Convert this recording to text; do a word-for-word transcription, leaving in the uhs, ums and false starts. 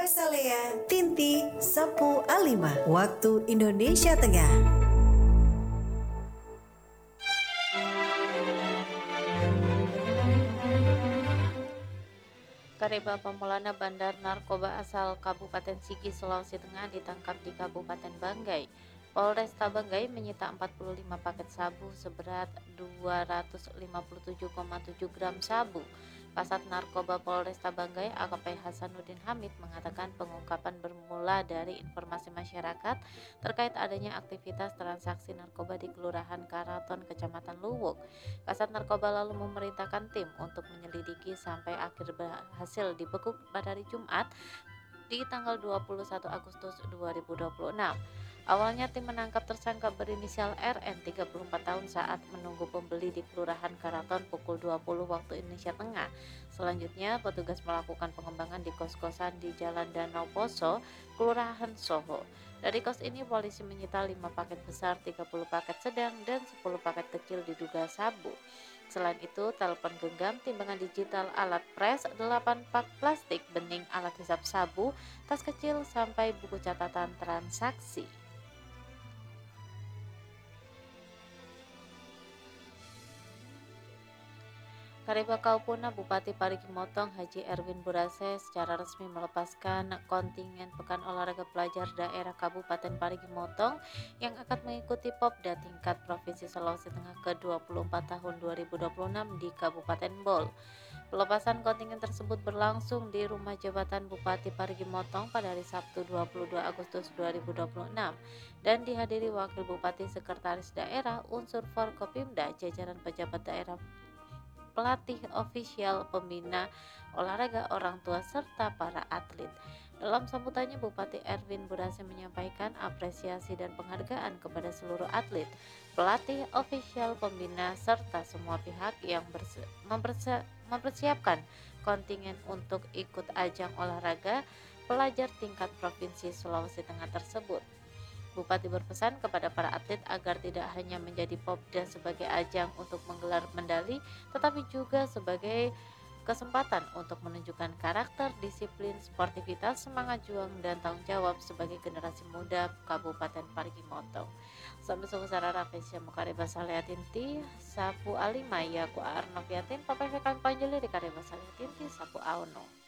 Kareba Salea, Tinti, Sapu Alima, waktu Indonesia Tengah. Kareba Pamolana bandar narkoba asal Kabupaten Sigi, Sulawesi Tengah ditangkap di Kabupaten Banggai. Polresta Banggai menyita empat puluh lima paket sabu seberat dua ratus lima puluh tujuh koma tujuh gram sabu. Kasat Narkoba Polresta Banggai A K P Hasanuddin Hamid mengatakan pengungkapan bermula dari informasi masyarakat terkait adanya aktivitas transaksi narkoba di Kelurahan Karaton, Kecamatan Luwuk. Kasat Narkoba lalu memerintahkan tim untuk menyelidiki sampai akhir berhasil dibekuk pada hari Jumat di tanggal dua puluh satu Agustus dua ribu dua puluh enam. Awalnya tim menangkap tersangka berinisial R N tiga puluh empat tahun saat menunggu pembeli di Kelurahan Karaton pukul dua puluh waktu Indonesia Tengah. Selanjutnya petugas melakukan pengembangan di kos-kosan di Jalan Danau Poso, Kelurahan Soho. Dari kos ini polisi menyita lima paket besar, tiga puluh paket sedang, dan sepuluh paket kecil diduga sabu. Selain itu, telepon genggam, timbangan digital, alat pres, delapan pak plastik, bening, alat hisap sabu, tas kecil, sampai buku catatan transaksi. Kareba Kaupuna Bupati Parigi Motong Haji Erwin Burase secara resmi melepaskan kontingen Pekan Olahraga Pelajar Daerah Kabupaten Parigi Motong yang akan mengikuti Popda tingkat Provinsi Sulawesi Tengah ke dua puluh empat tahun dua ribu dua puluh enam di Kabupaten Bol. Pelepasan kontingen tersebut berlangsung di Rumah Jabatan Bupati Parigi Motong pada hari Sabtu dua puluh dua Agustus dua ribu dua puluh enam dan dihadiri Wakil Bupati, Sekretaris Daerah, unsur Forkopimda, jajaran pejabat daerah, pelatih, ofisial, pembina olahraga, orang tua, serta para atlet. Dalam sambutannya, Bupati Erwin Burase menyampaikan apresiasi dan penghargaan kepada seluruh atlet, pelatih, ofisial, pembina, serta semua pihak yang berse- memperse- mempersiapkan kontingen untuk ikut ajang olahraga pelajar tingkat Provinsi Sulawesi Tengah tersebut. Bupati berpesan kepada para atlet agar tidak hanya menjadi Popda sebagai ajang untuk menggelar medali, tetapi juga sebagai kesempatan untuk menunjukkan karakter, disiplin, sportivitas, semangat juang, dan tanggung jawab sebagai generasi muda Kabupaten Parigi Motong. Sampai sekarang Rafesya Mukareba Saleatinti, Sapu Alimaya, Ku Arnoviatin, Papai Fekan Panjeli di Kareba Saleatinti, Sapu Auno.